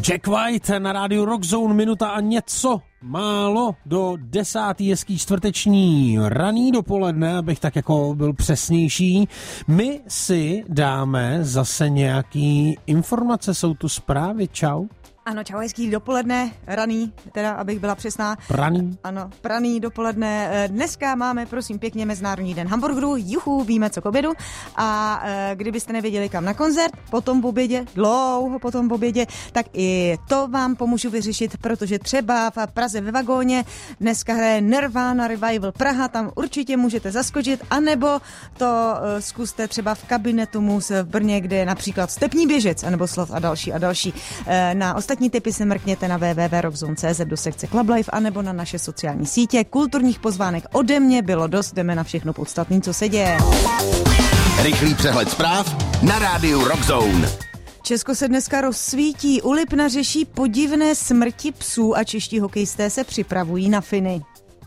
Jack White na rádiu Rockzone, minuta a něco málo do 10. hezký čtvrteční raný dopoledne, abych tak jako byl přesnější. My si dáme zase nějaký informace, jsou tu zprávy, čau. Ano, čau, hezký dopoledne, raný, teda abych byla přesná. Praný. Ano, praný dopoledne. Dneska máme, prosím pěkně, Mezinárodní den hamburgerů, juhu, víme co k obědu. A kdybyste nevěděli kam na koncert, potom v obědě, dlouho potom v obědě, tak i to vám pomůžu vyřešit, protože třeba v Praze ve Vagóně dneska hraje Nirvana Revival Praha, tam určitě můžete zaskočit, anebo to zkuste třeba v Kabinetu Mus v Brně, kde je například Stepní běžec, anebo Slov a další. Na ostatní tipy se mrkněte na www.rockzone.cz do sekce Club Life anebo na naše sociální sítě. Kulturních pozvánek ode mě bylo dost, jdeme na všechno podstatné, co se děje. Rychlý přehled zpráv na rádiu Rockzone. Česko se dneska rozsvítí, u Lipna řeší podivné smrti psů a čeští hokejisté se připravují na Finy.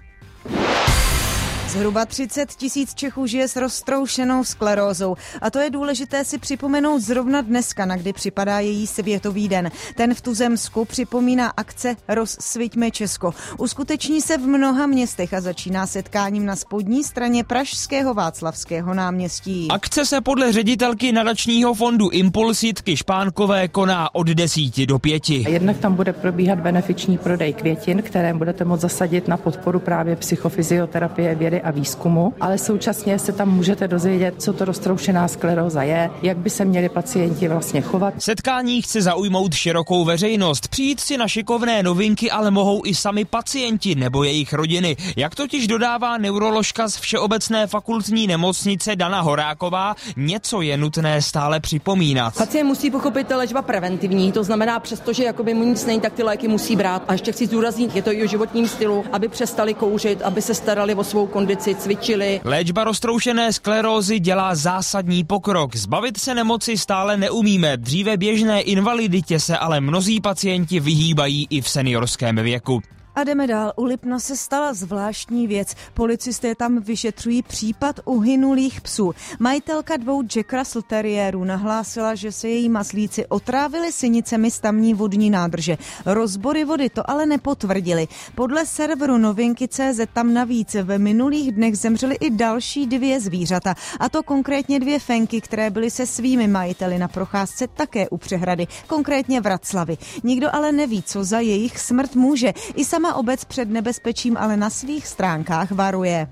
Zhruba 30 000 Čechů žije s roztroušenou sklerózou a to je důležité si připomenout zrovna dneska, na kdy připadá její světový den. Ten v tuzemsku připomíná akce Rozsviťme Česko. Uskuteční se v mnoha městech a začíná setkáním na spodní straně pražského Václavského náměstí. Akce se podle ředitelky nadačního fondu Impuls Jitky Špánkové koná od 10 do 5. Jednak tam bude probíhat benefiční prodej květin, které budete moct zasadit na podporu právě psychofyzioterapie, vědy a výzkumu, ale současně se tam můžete dozvědět, co to roztroušená skleróza je, jak by se měli pacienti vlastně chovat. Setkání chce zaujmout širokou veřejnost. Přijít si na šikovné novinky ale mohou i sami pacienti nebo jejich rodiny. Jak totiž dodává neuroložka z Všeobecné fakultní nemocnice Dana Horáková, něco je nutné stále připomínat. Pacient musí pochopit léčba preventivní, to znamená přestože jakoby mu nic není, tak ty léky musí brát. A ještě chci zdůraznit, je to i o životním stylu, aby přestali kouřit, aby se starali o svou kondici, cvičili. Léčba roztroušené sklerózy dělá zásadní pokrok. Zbavit se nemoci stále neumíme. Dříve běžné invaliditě se ale mnozí pacienti vyhýbají i v seniorském věku. A jdeme dál. U Lipna se stala zvláštní věc. Policisté tam vyšetřují případ uhynulých psů. Majitelka 2 Jack Russell Terriérů nahlásila, že se její mazlíci otrávili sinicemi z tamní vodní nádrže. Rozbory vody to ale nepotvrdili. Podle serveru Novinky.cz tam navíc v minulých dnech zemřely i další 2 zvířata. A to konkrétně 2 fenky, které byly se svými majiteli na procházce také u přehrady, konkrétně v Raclavi. Nikdo ale neví, co za jejich smrt může. I sama obec před nebezpečím ale na svých stránkách varuje.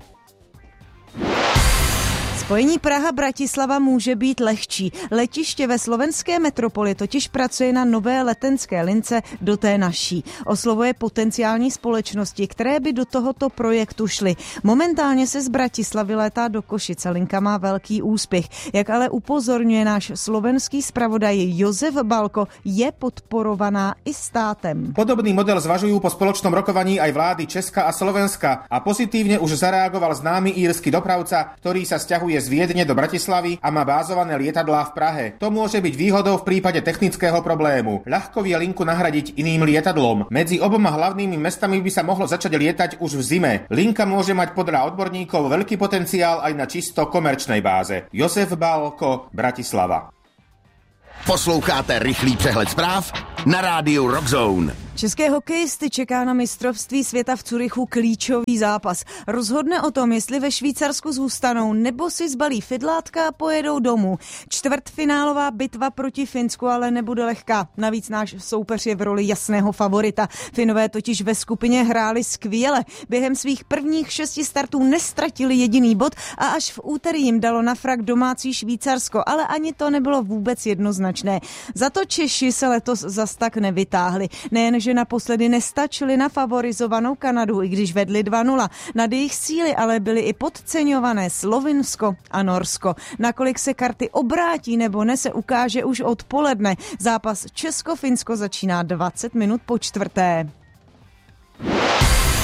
Spojení Praha-Bratislava může být lehčí. Letiště ve slovenské metropoli totiž pracuje na nové letenské lince do té naší. Oslovuje potenciální společnosti, které by do tohoto projektu šly. Momentálně se z Bratislavy létá do Košice. Linka má velký úspěch. Jak ale upozorňuje náš slovenský zpravodaj Jozef Balko, je podporovaná i státem. Podobný model zvažujú po spoločnom rokovaní aj vlády Česka a Slovenska a pozitívne už zareagoval známy írsky dopravca, ktorý sa sťahuje z Viedne do Bratislavy a má bázované lietadlá v Prahe. To môže byť výhodou v prípade technického problému. Ľahko vie linku nahradiť iným lietadlom. Medzi oboma hlavnými mestami by sa mohlo začať lietať už v zime. Linka môže mať podľa odborníkov veľký potenciál aj na čisto komerčnej báze. Josef Balko, Bratislava. Posloucháte rychlý přehled zpráv na rádiu Rockzone. České hokejisty čeká na mistrovství světa v Curychu klíčový zápas. Rozhodne o tom, jestli ve Švýcarsku zůstanou, nebo si zbalí fidlátka a pojedou domů. Čtvrtfinálová bitva proti Finsku ale nebude lehká. Navíc náš soupeř je v roli jasného favorita. Finové totiž ve skupině hráli skvěle. Během svých prvních 6 startů nestratili jediný bod a až v úterý jim dalo na frak domácí Švýcarsko, ale ani to nebylo vůbec jednoznačné. Za to Češi se letos zas tak nevytáhli. Nejen, že naposledy nestačili na favorizovanou Kanadu, i když vedli 2-0. Nad jejich síly ale byly i podceňované Slovinsko a Norsko. Nakolik se karty obrátí nebo ne, se ukáže už odpoledne. Zápas Česko-Finsko začíná 20 minut po 4.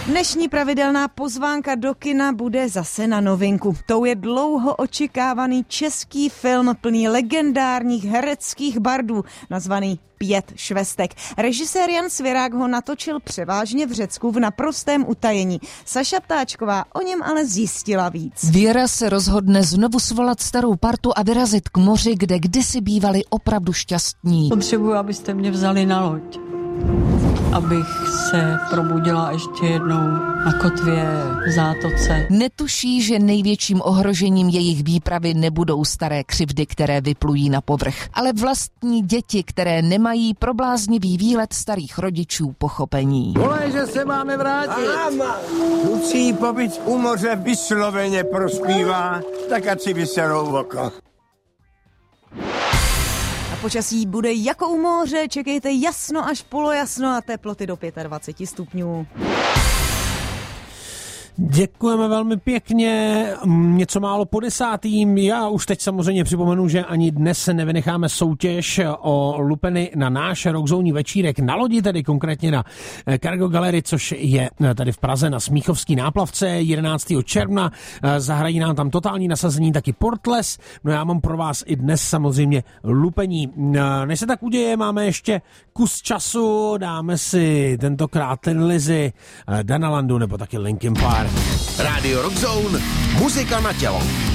Dnešní pravidelná pozvánka do kina bude zase na novinku. Tou je dlouho očekávaný český film plný legendárních hereckých bardů, nazvaný 5 švestek. Režisér Jan Svěrák ho natočil převážně v Řecku v naprostém utajení. Saša Ptáčková o něm ale zjistila víc. Věra se rozhodne znovu svolat starou partu a vyrazit k moři, kde kdysi bývali opravdu šťastní. Potřebuji, abyste mě vzali na loď, abych se probudila ještě jednou na kotvě v zátoce. Netuší, že největším ohrožením jejich výpravy nebudou staré křivdy, které vyplují na povrch, ale vlastní děti, které nemají pro bláznivý výlet starých rodičů pochopení. Volej, že se máme vrátit. Lucí pobyt u moře vysloveně prospívá, tak ať si vyserou oko. Počasí bude jako u moře, čekejte jasno až polojasno a teploty do 25 stupňů. Děkujeme velmi pěkně, něco málo po 10. Já už teď samozřejmě připomenu, že ani dnes se nevynecháme soutěž o lupeny na náš rockzónní večírek na lodi, tedy konkrétně na Cargo Gallery, což je tady v Praze na Smíchovský náplavce 11. června. Zahrají nám tam totální nasazení taky Portless. No já mám pro vás i dnes samozřejmě lupení. Než se tak uděje, máme ještě kus času, dáme si tentokrát Thin Lizzy, Dana Landu nebo taky Linkin Park. Rádio Rockzone, muzika na tělo.